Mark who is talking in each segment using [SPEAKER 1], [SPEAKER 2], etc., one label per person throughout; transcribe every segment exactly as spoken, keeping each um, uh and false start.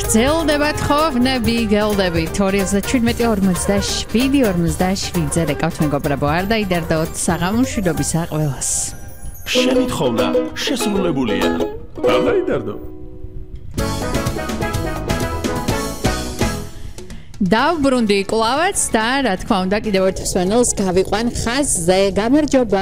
[SPEAKER 1] გრძელდებათ ხოვნები, გელდებით ორი ოცდაშვიდი ორმოცდაშვიდი ორმოცდაშვიდზე რეკავთ მეგობრებო, არ დაიდარდაოთ საღამოშვიდობის აყველას.
[SPEAKER 2] შენი თხოვნა შესრულებულია. არ დაიდარდო.
[SPEAKER 1] დავბრუნდი კლავაც და რა თქმა უნდა კიდევ ერთ მსმენელს გავიყვან ხაზზე. გამარჯობა.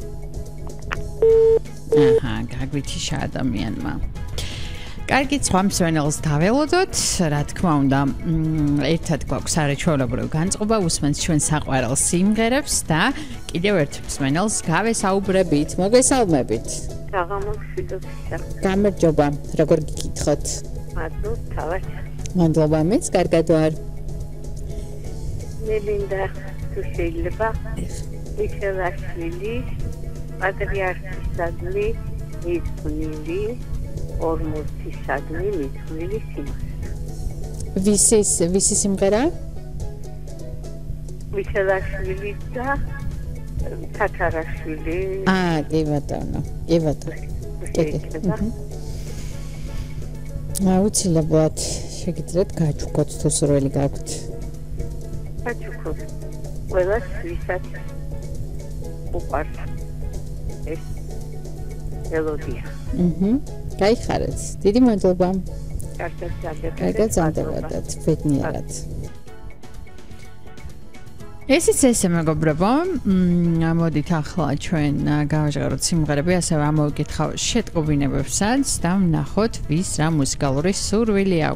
[SPEAKER 1] აჰა, გაგვიჩიშა ადამიანმა. კარგი, სხვა მსმენელს დაველოდოთ, რა თქმა უნდა, ერთად გვაქვს სარეჩვეულებრივ განწყობა, უსმენს ჩვენ საყვარელ სიმღერებს და კიდევ ერთ მსმენელს გავესაუბრებით. მოგესალმებით.
[SPEAKER 3] საღამოშვიდობისა.
[SPEAKER 1] გამარჯობა. როგორ გიკითხოთ?
[SPEAKER 3] მადლობ, თავად.
[SPEAKER 1] მადლობა, მეც კარგად ვარ.
[SPEAKER 3] მე მინდა თუ შეიძლება მიქელაშვილის პატრიარქისადმი მithunili ორმოცდისადმი მithunili სიმღერა.
[SPEAKER 1] ვისის ვისი სიმღერა?
[SPEAKER 3] მიქელაშვილი და თათარაშვილი.
[SPEAKER 1] აა, კი ბატონო, კი ბატონო. აუცილებლად შეგიძლიათ გაჩუქოთ თუ სურვილი გაქვთ.
[SPEAKER 3] გაჩუქოთ. ყველას ვისაც უყვარს ეს მელოდია.
[SPEAKER 1] აჰა. გაიხარეთ. დიდი მადლობა.
[SPEAKER 3] კარგად გაგებთ.
[SPEAKER 1] კარგად ზამდებოდეთ, ბედნიერად. ესეც ესე მეგობრებო, მოდით ახლა ჩვენ გავაჟღეროთ სიმღერები, ასევე ამოვიკითხავ შეტყობინებებსაც და ვნახოთ ვის რა მუსიკალური სურვილი აქვს.